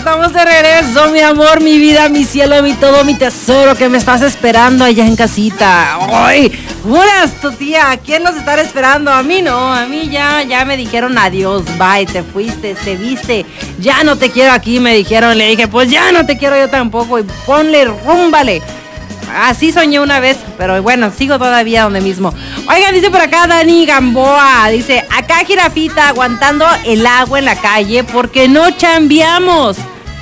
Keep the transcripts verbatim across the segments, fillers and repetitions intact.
estamos de regreso, mi amor, mi vida, mi cielo, mi todo, mi tesoro, que me estás esperando allá en casita. ¡Ay! ¡Juras, tu tía! ¿Quién los estará esperando? A mí no, a mí ya, ya me dijeron adiós, bye, te fuiste, te viste, ya no te quiero aquí, me dijeron. Le dije, pues ya no te quiero yo tampoco, y ponle, rúmbale. Así soñé una vez, pero bueno, sigo todavía donde mismo. Oigan, dice por acá Dani Gamboa, dice, acá Jirafita aguantando el agua en la calle porque no chambeamos.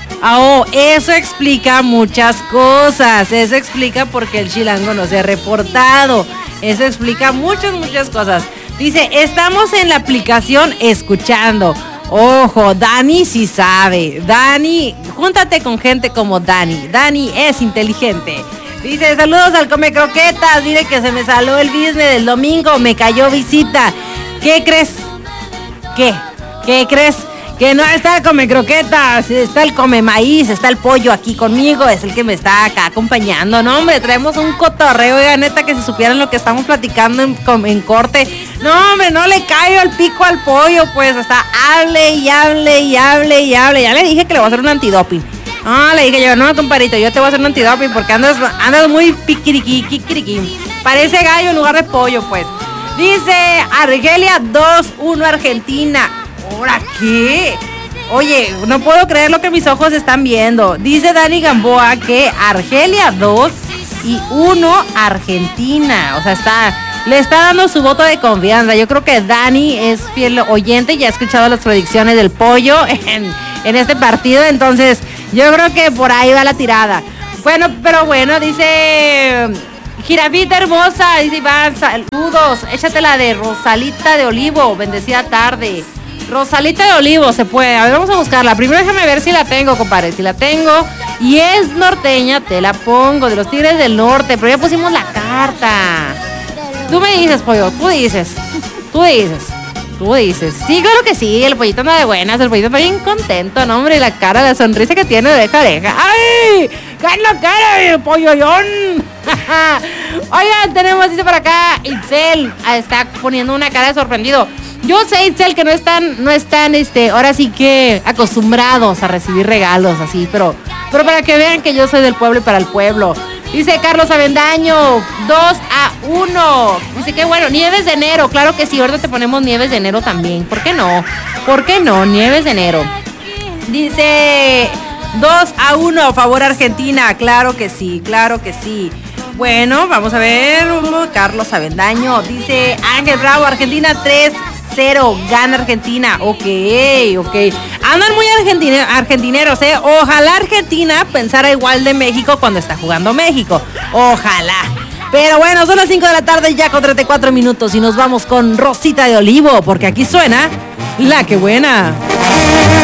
Oh, eso explica muchas cosas. Eso explica por qué el chilango no se ha reportado. Eso explica muchas, muchas cosas. Dice, estamos en la aplicación escuchando. Ojo, Dani sí sabe. Dani, júntate con gente como Dani. Dani es inteligente. Dice, saludos al Come Croquetas. Dile que se me salió el business del domingo. Me cayó visita. ¿Qué crees? ¿Qué? ¿Qué crees? Que no está el Come Croquetas. Está el Come Maíz. Está el pollo aquí conmigo. Es el que me está acá acompañando. No, hombre, traemos un cotorreo. Oiga, neta, que si supieran lo que estamos platicando en, en corte. No, hombre, no le caigo el pico al pollo. Pues hasta hable y hable y hable y hable. Ya le dije que le voy a hacer un antidoping. Ah, le dije yo, no, compadrito, yo te voy a hacer un antidoping porque andas, andas muy piquiriqui, piquiriqui. Parece gallo en lugar de pollo, pues. Dice Argelia dos uno Argentina. ¿Ahora qué? Oye, no puedo creer lo que mis ojos están viendo. Dice Dani Gamboa que Argelia dos y uno Argentina. O sea, está, le está dando su voto de confianza. Yo creo que Dani es fiel oyente y ha escuchado las predicciones del pollo en, en este partido. Entonces, yo creo que por ahí va la tirada. Bueno, pero bueno, dice Jirafita hermosa, dice Iván, saludos. Échate la de Rosalita de Olivo, bendecida tarde. Rosalita de Olivo, se puede. A ver, vamos a buscarla. Primero déjame ver si la tengo, compadre. Si la tengo y es norteña, te la pongo. De los Tigres del Norte, pero ya pusimos la carta. Tú me dices, pollo, tú dices. Tú dices. Tú dices. Sí, claro que sí. El pollito anda de buenas. El pollito está bien contento, ¿no, hombre? La cara, la sonrisa que tiene de oreja a oreja. ¡Ay! ¡Qué es la cara, el pollollón! Oigan, tenemos, dice por acá, Itzel está poniendo una cara de sorprendido. Yo sé, Itzel, que no están, no están, este, ahora sí que acostumbrados a recibir regalos así, pero, pero para que vean que yo soy del pueblo y para el pueblo. Dice Carlos Avendaño, dos a uno. Dice que bueno, nieves de enero, claro que sí, ahorita te ponemos nieves de enero también. ¿Por qué no? ¿Por qué no? Nieves de enero. Dice dos a uno a favor Argentina, claro que sí, claro que sí. Bueno, vamos a ver, Carlos Avendaño, dice Ángel Bravo, Argentina tres cero, gana Argentina. Ok, ok. Andan muy argentine- argentineros, ¿eh? Ojalá Argentina pensara igual de México cuando está jugando México. Ojalá. Pero bueno, son las cinco de la tarde ya con treinta y cuatro minutos y nos vamos con Rosita de Olivo, porque aquí suena La Que Buena.